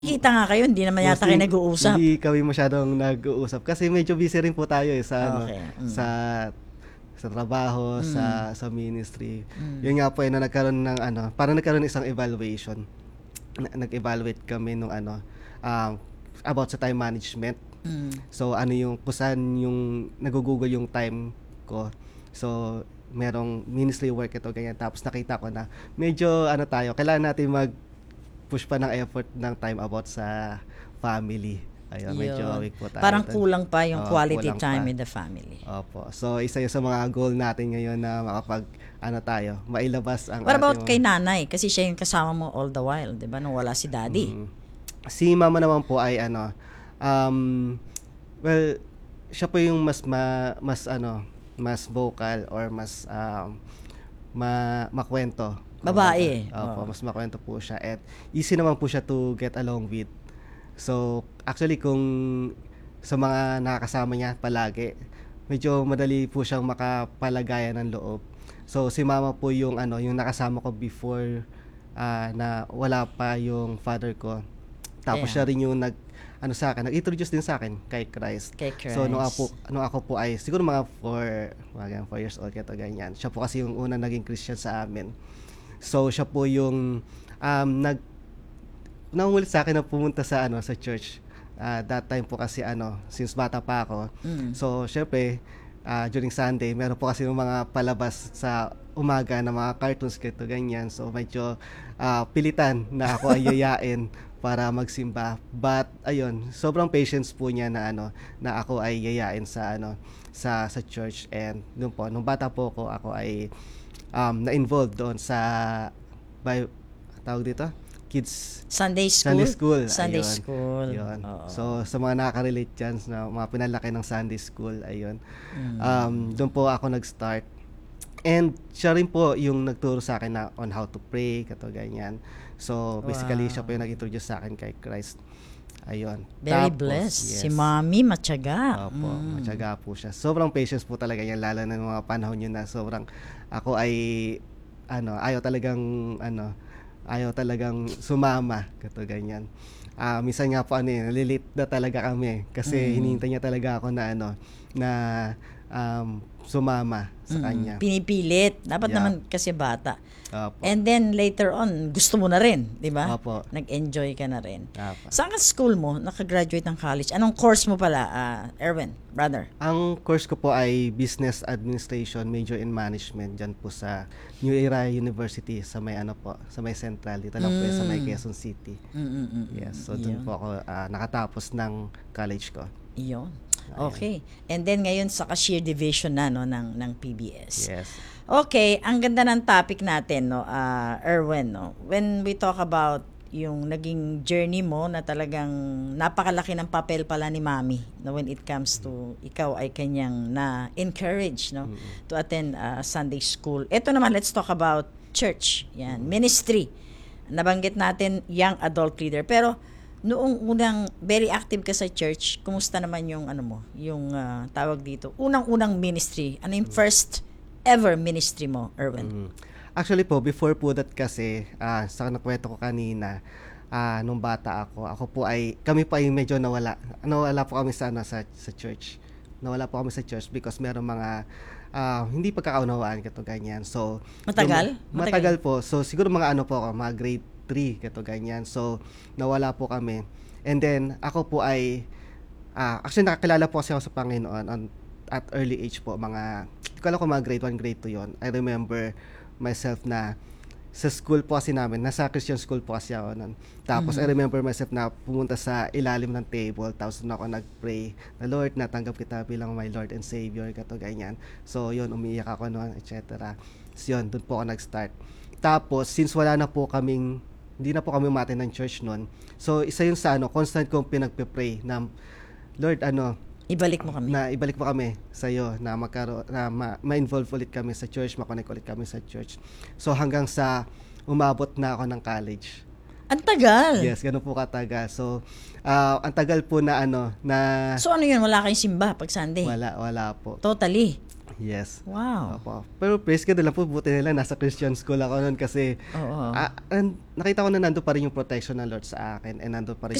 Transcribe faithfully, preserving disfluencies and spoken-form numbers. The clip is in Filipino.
Kita nga kayo, hindi naman yata kayo Mostly, nag-uusap. hindi kami masyadong nag-uusap kasi medyo busy rin po tayo eh sa ano, Okay. Mm. sa sa trabaho, Mm. sa sa ministry. Mm. Yun nga po eh, na nagkaroon ng ano, parang nagkaroon ng isang evaluation. Na- Nag-evaluate kami nung ano, um, about sa time management. Mm. So ano yung kung saan yung nagugugol yung time ko. So merong ministry work ito ganyan. Tapos nakita ko na medyo ano tayo, kailangan natin mag push pa ng effort ng time about sa family. Ayun, medyo Yun. weak po tayo. Parang dun. kulang pa yung Oo, quality kulang time pa. with the family. Opo. So isa yun sa mga goal natin ngayon na makapag ano tayo, mailabas ang What about ating kay mga- nanay? Kasi siya yung kasama mo all the while, di ba? Nung wala si daddy. Mm. Si mama naman po ay ano, um, well, siya po yung mas ma, mas ano, mas vocal or mas um, ma, makwento. Babae. Opo, Oo. mas makwento po siya at easy naman po siya to get along with. So, actually kung sa mga nakakasama niya palagi, medyo madali po siyang makapalagayan ng loob. So, si mama po yung ano, yung nakasama ko before ah, na wala pa yung father ko. Tapos Yeah. siya rin yung nag ano sa akin, nag-introduce din sa akin kay Christ. Kay Christ. So nung ako nung ako po ay siguro mga four, mga four years old kaya ganyan. Siya po kasi yung una naging Christian sa amin. So siya po yung um nag nangungulit sa akin na pumunta sa ano sa church. Ah, that time po kasi ano, since bata pa ako. Mm. So syempre ah, during Sunday, meron po kasi yung mga palabas sa umaga na mga cartoons kito ganyan. So medyo ah, pilitan na ako ay yayain para magsimba. But ayun, sobrang patience po niya na ano na ako ay yayain sa ano sa sa church, and noon po nung bata po ako ako ay um, na-involved doon sa by tawag dito kids Sunday school. Sunday school. Sunday Ayun. school. Yun. Oo. So sa mga nakaka-relate dyan na mga pinalaki ng Sunday school, ayun. Mm. Um, doon po ako nag-start. And siya rin po yung nagturo sa akin na on how to pray, kato ganyan. So basically Wow. siya po yung nag-introduce sa akin kay Christ. Ayun. Very Tapos, blessed. Si yes. Mommy, matyaga. Opo, Mm. matyaga po siya. Sobrang patience po talaga yan, lalo na ng mga panahon yun na sobrang ako ay ano, ayaw talagang ano, ayaw talagang sumama, kato ganyan. Ah, minsan nga po ano eh, nalilate na talaga kami kasi Mm. hinihintay niya talaga ako na ano, na um, sumama sa Mm. kanya. Pinipilit. Dapat Yeah. naman kasi bata. Opo. And then later on, gusto mo na rin, di ba? Opo. Nag-enjoy ka na rin. Opo. Saan ka sa school mo? Nakagraduate ng college. Anong course mo pala, ah, Erwin, brother? Ang course ko po ay Business Administration, major in Management, dyan po sa New Era University sa may ano po, sa may Central, dito lang po yan sa may Mm. Quezon City. Mm-mm-mm. Yes, so doon po ako ah, nakatapos ng college ko. Iyon. Okay. And then ngayon sa cashier division na no ng ng P B S. Yes. Okay, ang ganda ng topic natin no, ah, Erwin no. When we talk about yung naging journey mo na talagang napakalaki ng papel pala ni Mami no, when it comes to ikaw ay kanyang na encourage no to attend ah, Sunday school. Ito naman, let's talk about church. Yan, ministry. Nabanggit natin young adult leader, pero noong unang very active ka sa church, kumusta naman yung ano mo, yung ah, tawag dito, unang-unang ministry? Ano yung first ever ministry mo, Erwin? Mm. Actually po, before po that kasi, ah, sa nakwento ko kanina, ah, nung bata ako, ako po ay, kami po ay medyo nawala. Nawala po kami sa, ano, sa, sa church. Nawala po kami sa church because meron mga ah, hindi pagkakaunawaan kato ganyan. So, Matagal? yung- matagal po. So, siguro mga ano po ako, mga grade three kato ganyan. So, nawala po kami. And then, ako po ay, ah, actually nakakilala po kasi ako sa Panginoon on, at early age po, mga, hindi ko alam kung mga grade one, grade two yon. I remember myself na sa school po kasi namin, nasa Christian school po kasi ako nun. Tapos I remember myself na pumunta sa ilalim ng table, tapos doon ako nag-pray na Lord, natanggap kita bilang my Lord and Savior, kato ganyan. So yun, umiiyak ako noon, et cetera. So yun, doon po ako nag-start. Tapos, since wala na po kaming, hindi na po kami umaten ng church noon, so isa yun sa ano, constant kong pinagpe-pray na Lord, ano, Ibalik mo kami. na ibalik mo kami sa iyo, na magkaro na ma- ma-involve ulit kami sa church, ma-connect ulit kami sa church. So hanggang sa umabot na ako ng college. Ang tagal. Yes, ganun po katagal. So ah, ang tagal po na ano na So ano yun, wala kayong simba pag Sunday? wala wala po. Totally. Yes. Wow. Opo. Pero praise God na lang po, buti nila nasa Christian school ako noon kasi Oo. ah, and nakita ko na nando pa rin yung protection ng Lord sa akin and nando pa rin